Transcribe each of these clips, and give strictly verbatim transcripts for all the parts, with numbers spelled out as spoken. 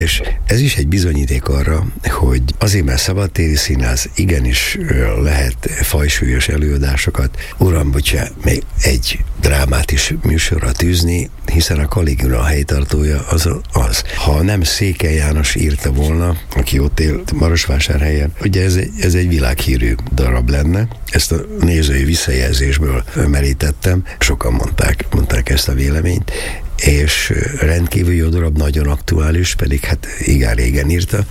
És ez is egy bizonyíték arra, hogy azért, mert szabadtéri színház, igenis lehet fajsúlyos előadásokat. Uram, bocsánat, még egy drámát is műsorra tűzni, hiszen a Caligula helytartója az az. Ha nem Székely János írta volna, aki ott élt Marosvásárhelyen, ugye ez egy, ez egy világhírű darab lenne. Ezt a nézői visszajelzésből merítettem. Sokan mondták, mondták ezt a véleményt, és rendkívül jó darab, nagyon aktuális, pedig hát igen régen írta,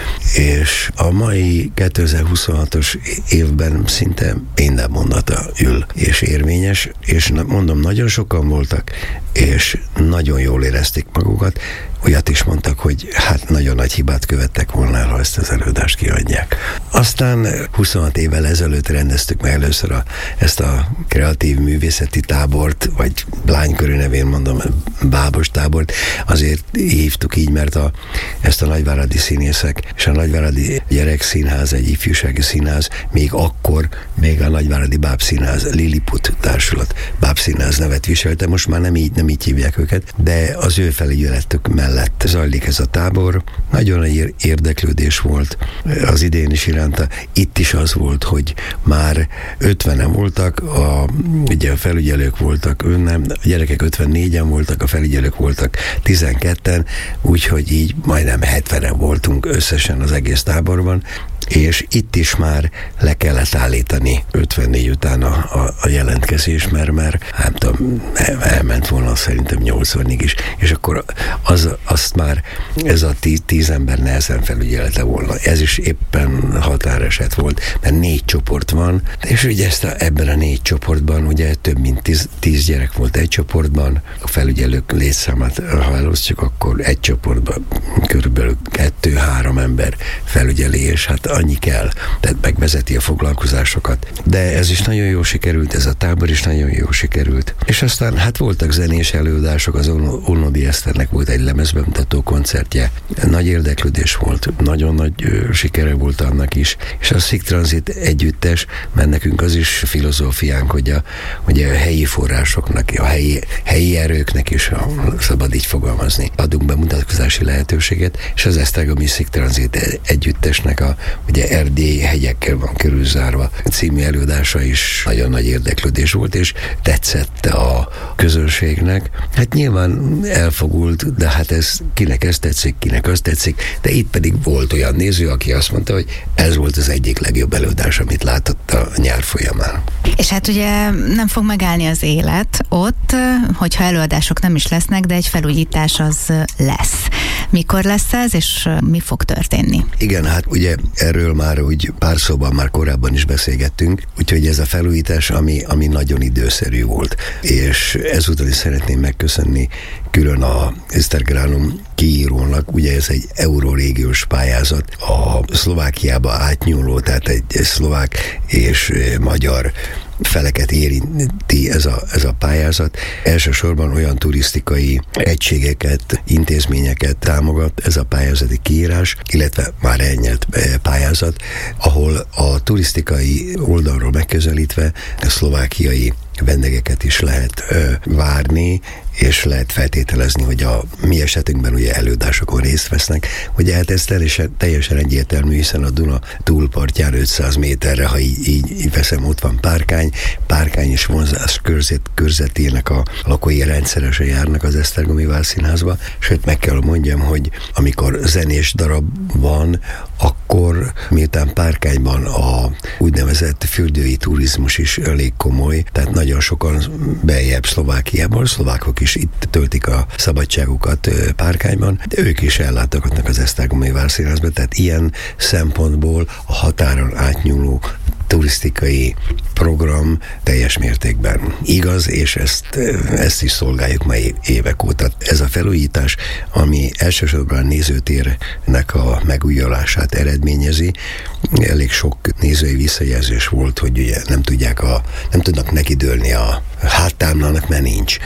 és a mai kétezer-huszonhatos évben szinte minden mondata ül és érvényes, és mondom, nagyon sokan voltak, és nagyon jól érezték magukat, olyat is mondtak, hogy hát nagyon nagy hibát követtek volna, ha ezt az előadást kiadják. Aztán huszonhat évvel ezelőtt rendeztük meg először a, ezt a kreatív művészeti tábort, vagy lánykörű nevén mondom, bábos tábort, azért hívtuk így, mert a, ezt a nagyváradi színészek és a nagyváradi gyerekszínház, egy ifjúsági színház, még akkor, még a nagyváradi bábszínház, Lilliput társulat bábszínház nevet viselte, most már nem így, nem így hívják őket, de az ő felügyeletük mellett zajlik ez a tábor. Nagyon nagy érdeklődés volt az idén is iránta. Itt is az volt, hogy már ötvenen voltak, a, ugye a felügyelők voltak, nem, a gyerekek ötvennégyen voltak, a felügyelők voltak tizenketten, úgyhogy így majdnem hetvenen voltunk összesen az egész táborban, és itt is már le kellett állítani ötvennégy után a, a, a jelentkezés, mert már nem tudom, elment volna szerintem nyolcvanig is, és akkor az, azt már ez a tíz, tíz ember nehezen felügyelete volna. Ez is éppen határeset volt, mert négy csoport van, és ugye ezt a, ebben a négy csoportban ugye több mint tíz, tíz gyerek volt egy csoportban, a felügyelők létszámát, ha elosztjuk, akkor egy csoportban körülbelül kettő-három ember felügyeli, és hát annyi kell, tehát megvezeti a foglalkozásokat. De ez is nagyon jól sikerült, ez a tábor is nagyon jól sikerült. És aztán hát voltak zenés előadások, az Olnodi Eszternek volt egy lemezbemutató koncertje. Nagy érdeklődés volt, nagyon nagy ö, sikere volt annak is. És a Szik Tranzit együttes, mert nekünk az is filozófiánk, hogy a, hogy a helyi forrásoknak, a helyi, helyi erőknek is, ha szabad így fogalmazni, adunk bemutatkozási lehetőséget, és az Esztergomi Szik Tranzit együttesnek a ugye Erdély hegyekkel van körülzárva című előadása is nagyon nagy érdeklődés volt, és tetszett a közönségnek. Hát nyilván elfogult, de hát ez kinek ez tetszik, kinek az tetszik, de itt pedig volt olyan néző, aki azt mondta, hogy ez volt az egyik legjobb előadás, amit látott a nyár folyamán. És hát ugye nem fog megállni az élet ott, hogyha előadások nem is lesznek, de egy felújítás az lesz. Mikor lesz ez, és mi fog történni? Igen, hát ugye erről már úgy pár szóban már korábban is beszélgettünk, úgyhogy ez a felújítás, ami, ami nagyon időszerű volt. És ezúttal is szeretném megköszönni külön a Esztergranum kiírónak, ugye ez egy eurorégiós pályázat, a Szlovákiába átnyúló, tehát egy szlovák és magyar feleket érinti ez a, ez a pályázat. Elsősorban olyan turisztikai egységeket, intézményeket támogat ez a pályázati kiírás, illetve már elnyert pályázat, ahol a turisztikai oldalról megközelítve a szlovákiai vendégeket is lehet ö, várni, és lehet feltételezni, hogy a mi esetünkben ugye előadásokon részt vesznek. Ugye hát ez teljesen, teljesen egyértelmű, hiszen a Duna túlpartján ötszáz méterre, ha így, így, így veszem, ott van Párkány, Párkány és vonzás körzet, körzetének a lakói rendszeresen járnak az Esztergomi Várszínházba, sőt meg kell mondjam, hogy amikor zenés darab van, akkor miután Párkányban a úgynevezett fürdői turizmus is elég komoly, tehát nagyon sokan beljebb Szlovákiából, szlovákok is itt töltik a szabadságukat Párkányban, de ők is ellátogatnak az Esztergomi Várszínházba, tehát ilyen szempontból a határon átnyúló turisztikai program teljes mértékben igaz, és ezt, ezt is szolgáljuk már évek óta. Ez a felújítás, ami elsősorban a nézőtérnek a megújulását eredményezi, elég sok nézői visszajelzés volt, hogy ugye nem tudják a, nem tudnak nekidőlni a háttámlának, mert nincs.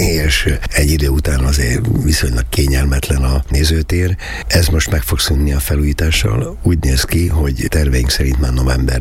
És egy idő után azért viszonylag kényelmetlen a nézőtér. Ez most meg fog szűnni a felújítással. Úgy néz ki, hogy terveink szerint már novemberben elkezd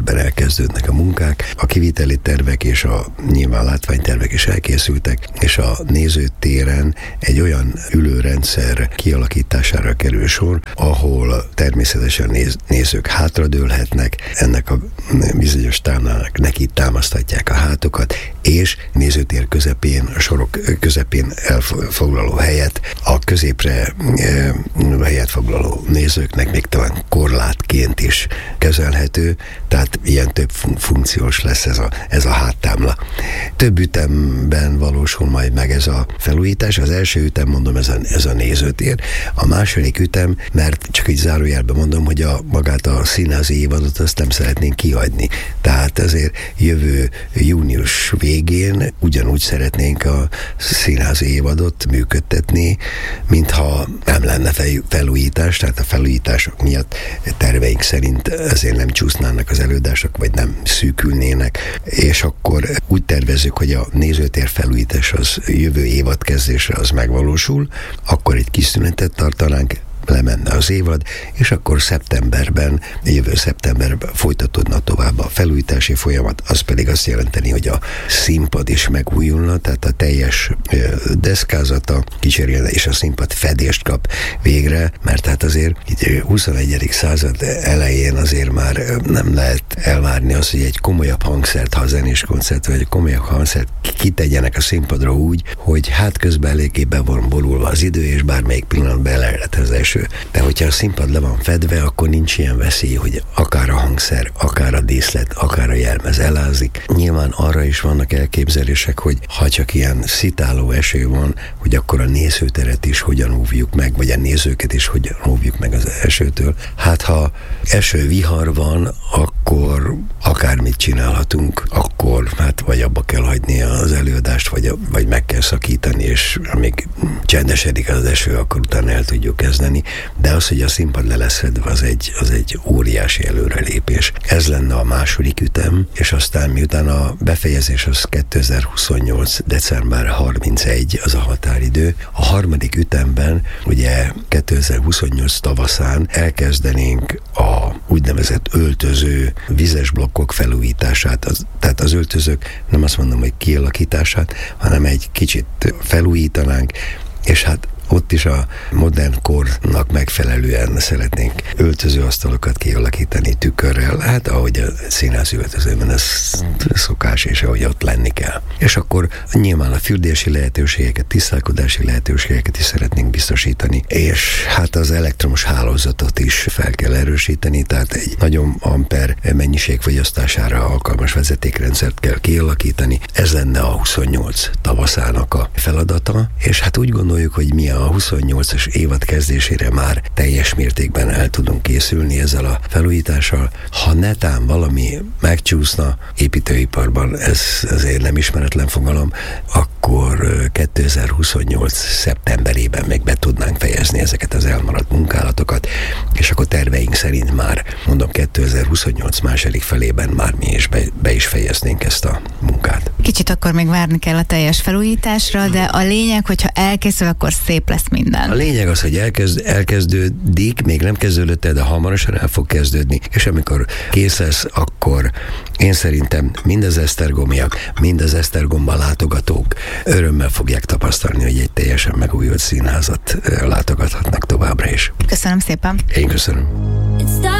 elkezdődnek a munkák, a kiviteli tervek és a nyilván látványtervek is elkészültek, és a nézőtéren egy olyan ülőrendszer kialakítására kerül sor, ahol természetesen néz, nézők hátradőlhetnek, ennek a bizonyos támlának neki támasztatják a hátukat, és nézőtér közepén, a sorok közepén elfoglaló helyet a középre e, helyet foglaló nézőknek még talán korlátként is kezelhető, tehát ilyen több fun- funkciós lesz ez a, ez a háttámla. Több ütemben valósul majd meg ez a felújítás. Az első ütem, mondom, ez a, ez a nézőtér. A második ütem, mert csak így zárójelben mondom, hogy a, magát a színházi évadot azt nem szeretnénk kihagyni. Tehát ezért jövő június végén ugyanúgy szeretnénk a színházi évadot működtetni, mintha nem lenne felújítás, tehát a felújítások miatt terveink szerint ezért nem csúsznának az előadások, vagy nem szűkülnének, és akkor úgy tervezzük, hogy a nézőtér felújítás az jövő évad kezdésre az megvalósul, akkor egy kis szünetet tartanánk, lemenne az évad, és akkor szeptemberben, jövő szeptemberben folytatódna tovább a felújítási folyamat, az pedig azt jelenteni, hogy a színpad is megújulna, tehát a teljes deszkázata kicserélne, és a színpad fedést kap végre, mert hát azért így huszonegyedik század elején azért már nem lehet elvárni azt, hogy egy komolyabb hangszert, ha a zenés koncert, vagy egy komolyabb hangszert kitegyenek a színpadra úgy, hogy hát közben eléggé be van borulva az idő, és bármelyik pillanatban ellehet az eső. De hogyha a színpad le van fedve, akkor nincs ilyen veszély, hogy akár a hangszer, akár a díszlet, akár a jelmez elázik. Nyilván arra is vannak elképzelések, hogy ha csak ilyen szitáló eső van, hogy akkor a nézőteret is hogyan óvjuk meg, vagy a nézőket is hogyan óvjuk meg az esőtől. Hát ha eső vihar van, akkor akármit csinálhatunk, akkor hát vagy abba kell hagyni az előadást, vagy, vagy meg kell szakítani, és amíg csendesedik az eső, akkor utána el tudjuk kezdeni. De az, hogy a színpad le lesz fedve, az egy, az egy óriási előrelépés. Ez lenne a második ütem, és aztán miután a befejezés az kétezer-huszonnyolc. december harmincegy az a határidő, a harmadik ütemben ugye kétezer-huszonnyolc tavaszán elkezdenénk a úgynevezett öltöző vizes blokkok felújítását, az, tehát az öltözők nem azt mondom, hogy kialakítását, hanem egy kicsit felújítanánk, és hát ott is a modern kornak megfelelően szeretnénk öltözőasztalokat kialakítani tükörrel, hát ahogy a színházi öltözőben ez szokás, és ahogy ott lenni kell. És akkor nyilván a fürdési lehetőségeket, tisztálkodási lehetőségeket is szeretnénk biztosítani, és hát az elektromos hálózatot is fel kell erősíteni, tehát egy nagyon amper mennyiségfogyasztására alkalmas vezetékrendszert kell kialakítani. Ez lenne a huszonnyolc tavaszának a feladata, és hát úgy gondoljuk, hogy mi a huszonnyolcas évad kezdésére már teljes mértékben el tudunk készülni ezzel a felújítással. Ha netán valami megcsúszna építőiparban, ez azért nem ismeretlen fogalom, akkor kétezer-huszonnyolc szeptemberében még be tudnánk fejezni ezeket az elmaradt munkálatokat, és akkor terveink szerint már, mondom, kétezer-huszonnyolc második felében már mi is be, be is fejeznénk ezt a munkát. Kicsit akkor még várni kell a teljes felújításra, de a lényeg, hogyha elkészül, akkor szép lesz minden. A lényeg az, hogy elkezd, elkezdődik, még nem kezdődött el, de hamarosan el fog kezdődni, és amikor kész lesz, akkor én szerintem mind az esztergomiak, mind az Esztergomban látogatók örömmel fogják tapasztalni, hogy egy teljesen megújult színházat látogathatnak továbbra is. Köszönöm szépen. Én köszönöm.